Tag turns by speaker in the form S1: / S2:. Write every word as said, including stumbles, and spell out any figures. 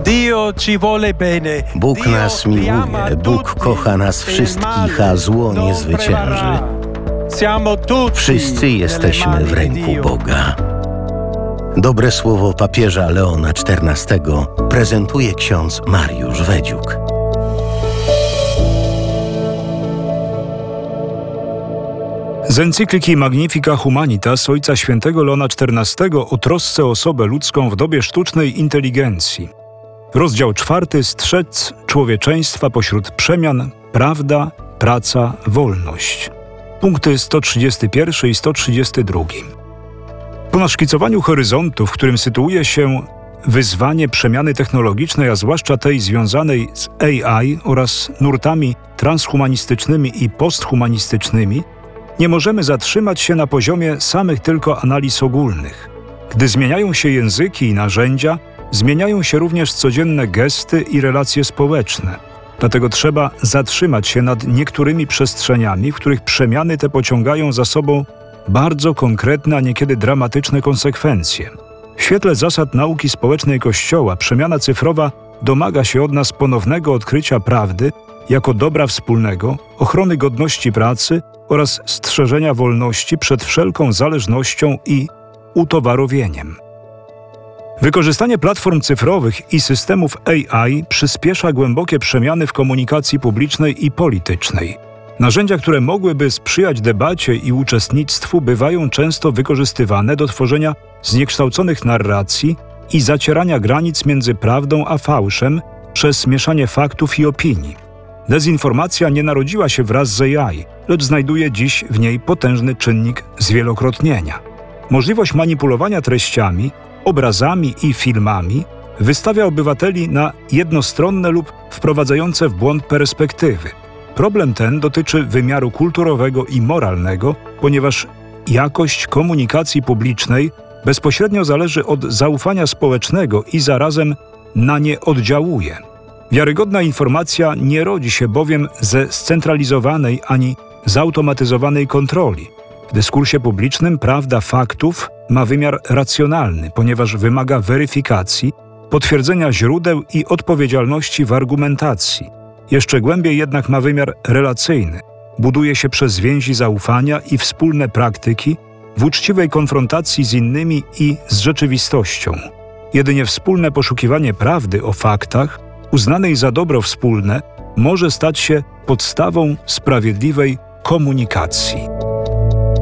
S1: Bóg nas miłuje, Bóg kocha nas wszystkich, a zło nie zwycięży. Wszyscy jesteśmy w ręku Boga. Dobre słowo papieża Leona czternastego prezentuje ksiądz Mariusz Wedziuk.
S2: Z encykliki Magnifica Humanitas Ojca Świętego Leona czternastego o trosce o osobę ludzką w dobie sztucznej inteligencji. Rozdział czwarty. Strzec człowieczeństwa pośród przemian, prawda, praca, wolność. Punkty sto trzydziesty pierwszy i sto trzydziesty drugi. Po naszkicowaniu horyzontu, w którym sytuuje się wyzwanie przemiany technologicznej, a zwłaszcza tej związanej z A I oraz nurtami transhumanistycznymi i posthumanistycznymi, nie możemy zatrzymać się na poziomie samych tylko analiz ogólnych. Gdy zmieniają się języki i narzędzia, zmieniają się również codzienne gesty i relacje społeczne. Dlatego trzeba zatrzymać się nad niektórymi przestrzeniami, w których przemiany te pociągają za sobą bardzo konkretne, a niekiedy dramatyczne konsekwencje. W świetle zasad nauki społecznej Kościoła przemiana cyfrowa domaga się od nas ponownego odkrycia prawdy jako dobra wspólnego, ochrony godności pracy oraz strzeżenia wolności przed wszelką zależnością i utowarowieniem. Wykorzystanie platform cyfrowych i systemów A I przyspiesza głębokie przemiany w komunikacji publicznej i politycznej. Narzędzia, które mogłyby sprzyjać debacie i uczestnictwu, bywają często wykorzystywane do tworzenia zniekształconych narracji i zacierania granic między prawdą a fałszem przez mieszanie faktów i opinii. Dezinformacja nie narodziła się wraz z A I, lecz znajduje dziś w niej potężny czynnik zwielokrotnienia. Możliwość manipulowania treściami, obrazami i filmami wystawia obywateli na jednostronne lub wprowadzające w błąd perspektywy. Problem ten dotyczy wymiaru kulturowego i moralnego, ponieważ jakość komunikacji publicznej bezpośrednio zależy od zaufania społecznego i zarazem na nie oddziałuje. Wiarygodna informacja nie rodzi się bowiem ze scentralizowanej ani zautomatyzowanej kontroli. W dyskursie publicznym prawda faktów ma wymiar racjonalny, ponieważ wymaga weryfikacji, potwierdzenia źródeł i odpowiedzialności w argumentacji. Jeszcze głębiej jednak ma wymiar relacyjny. Buduje się przez więzi zaufania i wspólne praktyki w uczciwej konfrontacji z innymi i z rzeczywistością. Jedynie wspólne poszukiwanie prawdy o faktach, uznanej za dobro wspólne, może stać się podstawą sprawiedliwej komunikacji.